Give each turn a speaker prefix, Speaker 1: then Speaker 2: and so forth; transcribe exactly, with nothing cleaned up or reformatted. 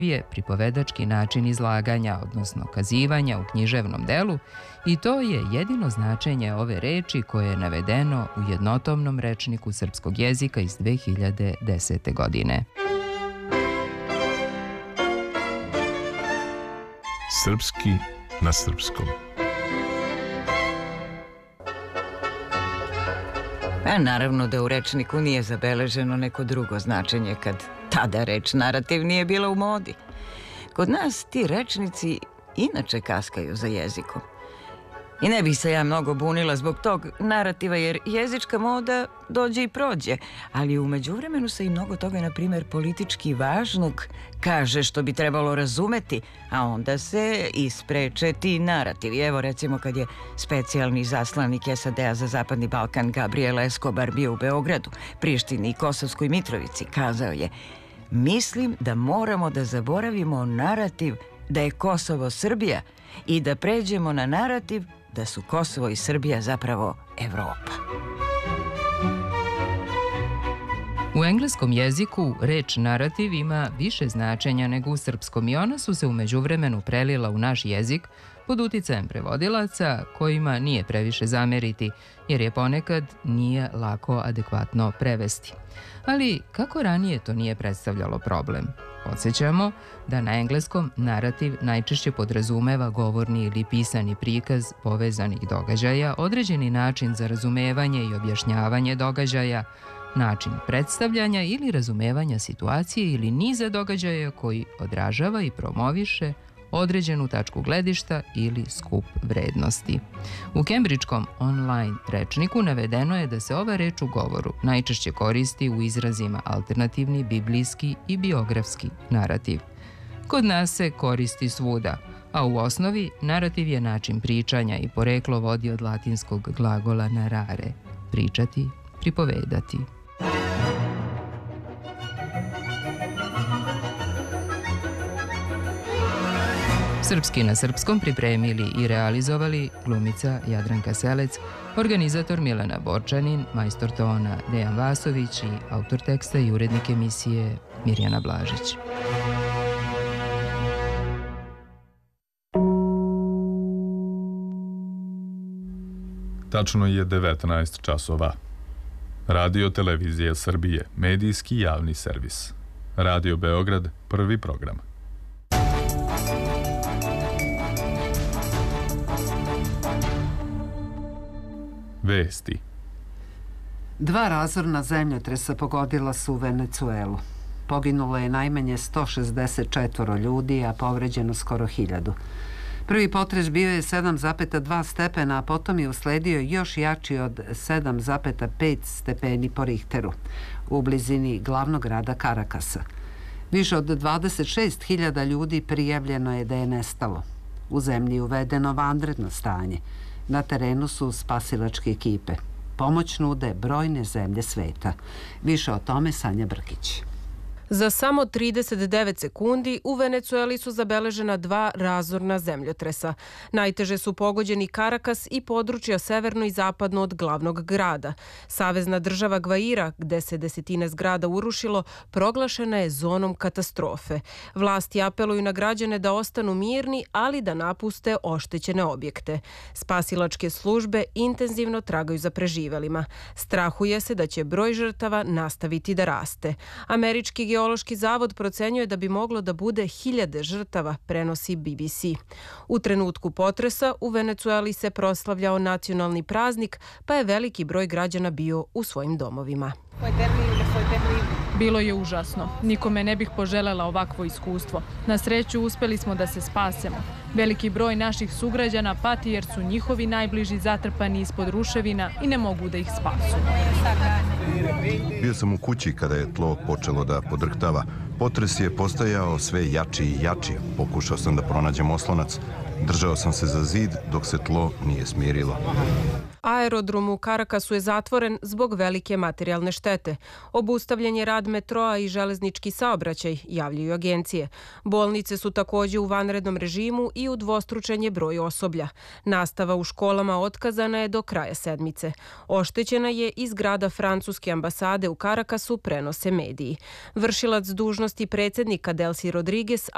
Speaker 1: je pripovedački način izlaganja, odnosno kazivanja u književnom delu, i to je jedino značenje ove reči koje je navedeno u jednotomnom rečniku srpskog jezika iz dve hiljade desete. godine.
Speaker 2: Srpski na srpskom.
Speaker 3: Pa naravno da u rečniku nije zabeleženo neko drugo značenje kad tada reč narativ nije bila u modi. Kod nas ti rečnici inače kaskaju za jezikom. I ne bih se ja mnogo bunila zbog tog narativa, jer jezička moda dođe i prođe, ali u međuvremenu se i mnogo toga, na primjer, politički važnog kaže što bi trebalo razumeti, a onda se ispreče ti narativi. Evo recimo kad je specijalni zaslanik S A D-a za Zapadni Balkan Gabriel Escobar bio u Beogradu, Prištini i Kosovskoj Mitrovici, kazao je: mislim da moramo da zaboravimo narativ da je Kosovo Srbija i da pređemo na narativ da su Kosovo i Srbija zapravo Evropa.
Speaker 1: U engleskom jeziku reč narativ ima više značenja nego u srpskom i ona su se u međuvremenu prelila u naš jezik pod uticajem prevodilaca kojima nije previše zameriti, jer je ponekad nije lako adekvatno prevesti. Ali kako ranije to nije predstavljalo problem? Podsjećamo da na engleskom narativ najčešće podrazumeva govorni ili pisani prikaz povezanih događaja, određeni način za razumevanje i objašnjavanje događaja, način predstavljanja ili razumevanja situacije ili niza događaja koji odražava i promoviše određenu tačku gledišta ili skup vrednosti. U kembridžkom online rečniku navedeno je da se ova reč u govoru najčešće koristi u izrazima alternativni, biblijski i biografski narativ. Kod nas se koristi svuda, a u osnovi narativ je način pričanja i poreklo vodi od latinskog glagola narare, pričati, pripovedati. Srpski na srpskom pripremili i realizovali glumica Jadranka Selec, organizator Milena Borčanin, majstor tona Dejan Vasović i autor teksta i urednik emisije Mirjana Blažić.
Speaker 2: Tačno je devetnaest časova. Radio Televizija Srbije, medijski javni servis. Radio Beograd, prvi program. Vesti.
Speaker 4: Dva razorna zemljotresa pogodila su Venecuelu. Poginulo je najmanje sto šezdeset četiri ljudi, a povređeno skoro hiljadu. Prvi potres bio je sedam zarez dva stepena, a potom je usledio još jači od sedam zarez pet stepeni po Richteru, u blizini glavnog grada Karakasa. Više od dvadeset šest hiljada ljudi prijavljeno je da je nestalo. U zemlji je uvedeno vanredno stanje. Na terenu su spasilačke ekipe. Pomoć nude brojne zemlje sveta. Više o tome Sanja Brkić.
Speaker 5: Za samo trideset devet sekundi u Venecueli su zabeležena dva razorna zemljotresa. Najteže su pogođeni Karakas i područja severno i zapadno od glavnog grada. Savezna država Gvaira, gde se desetine zgrada urušilo, proglašena je zonom katastrofe. Vlasti apeluju na građane da ostanu mirni, ali da napuste oštećene objekte. Spasilačke službe intenzivno tragaju za preživelima. Strahuje se da će broj žrtava nastaviti da raste. Američki Geološki zavod procenjuje da bi moglo da bude hiljade žrtava, prenosi B B C. U trenutku potresa u Venecueli se proslavljao nacionalni praznik, pa je veliki broj građana bio u svojim domovima.
Speaker 6: Bilo je užasno. Nikome ne bih poželela ovakvo iskustvo. Na sreću uspeli smo da se spasemo. Veliki broj naših sugrađana pati jer su njihovi najbliži zatrpani ispod ruševina i ne mogu da ih spasu.
Speaker 7: Bio sam u kući kada je tlo počelo da podrhtava. Potres je postajao sve jači i jači. Pokušao sam da pronađem oslonac. Držao sam se za zid dok se tlo nije smirilo.
Speaker 5: Aerodrom u Karakasu je zatvoren zbog velike materijalne štete. Obustavljen je rad metroa i železnički saobraćaj, javljaju agencije. Bolnice su također u vanrednom režimu i udvostručen je broj osoblja. Nastava u školama otkazana je do kraja sedmice. Oštećena je i zgrada francuske ambasade u Karakasu, prenose mediji. Vršilac dužnosti predsjednika Delcy Rodriguez